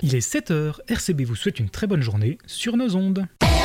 Il est 7h, RCB vous souhaite une très bonne journée sur nos ondes.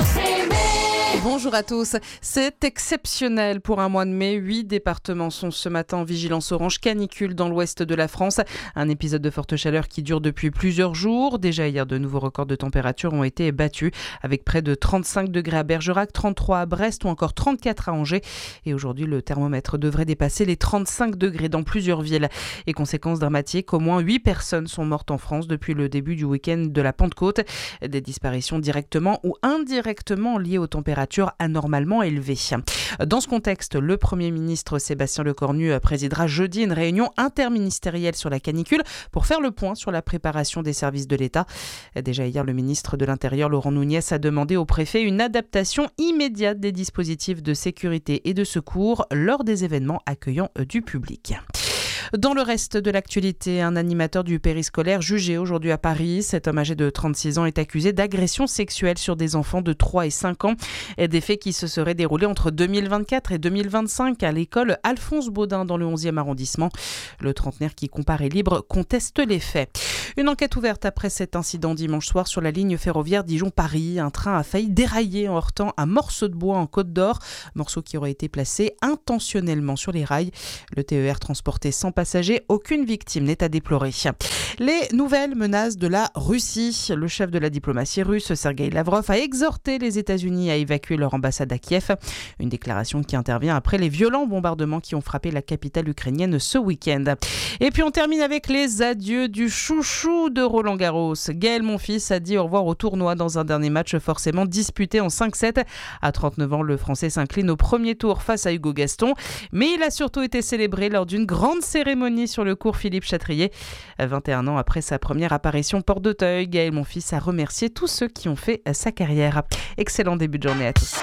Bonjour à tous. C'est exceptionnel pour un mois de mai. 8 départements sont ce matin en vigilance orange canicule dans l'ouest de la France. Un épisode de forte chaleur qui dure depuis plusieurs jours. Déjà hier, de nouveaux records de température ont été battus avec près de 35 degrés à Bergerac, 33 à Brest ou encore 34 à Angers. Et aujourd'hui, le thermomètre devrait dépasser les 35 degrés dans plusieurs villes. Et conséquences dramatiques, au moins 8 personnes sont mortes en France depuis le début du week-end de la Pentecôte. Des disparitions directement ou indirectement liées aux températures anormalement élevées. Dans ce contexte, le Premier ministre Sébastien Lecornu présidera jeudi une réunion interministérielle sur la canicule pour faire le point sur la préparation des services de l'État. Déjà hier, le ministre de l'Intérieur Laurent Nunez a demandé au préfet une adaptation immédiate des dispositifs de sécurité et de secours lors des événements accueillant du public. Dans le reste de l'actualité, un animateur du périscolaire jugé aujourd'hui à Paris. Cet homme âgé de 36 ans est accusé d'agression sexuelle sur des enfants de 3 et 5 ans. Et des faits qui se seraient déroulés entre 2024 et 2025 à l'école Alphonse Baudin dans le 11e arrondissement. Le trentenaire qui comparaît libre conteste les faits. Une enquête ouverte après cet incident dimanche soir sur la ligne ferroviaire Dijon-Paris. Un train a failli dérailler en heurtant un morceau de bois en Côte d'Or, morceau qui aurait été placé intentionnellement sur les rails. Le TER transportait 100 passagers, aucune victime n'est à déplorer. Les nouvelles menaces de la Russie. Le chef de la diplomatie russe, Sergueï Lavrov, a exhorté les États-Unis à évacuer leur ambassade à Kiev. Une déclaration qui intervient après les violents bombardements qui ont frappé la capitale ukrainienne ce week-end. Et puis on termine avec les adieux du chouchou de Roland Garros. Gaël Monfils a dit au revoir au tournoi dans un dernier match forcément disputé en 5-7. À 39 ans, le Français s'incline au premier tour face à Hugo Gaston. Mais il a surtout été célébré lors d'une grande cérémonie sur le cours Philippe Chatrier. 21 ans après sa première apparition porte d'Auteuil, Gaël Monfils a remercié tous ceux qui ont fait sa carrière. Excellent début de journée à tous.